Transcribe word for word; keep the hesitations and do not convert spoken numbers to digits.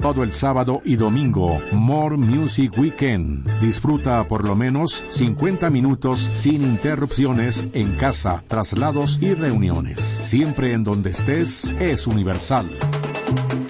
Todo el sábado y domingo, More Music Weekend. Disfruta por lo menos cincuenta minutos sin interrupciones en casa, traslados y reuniones. Siempre en donde estés, es Universal.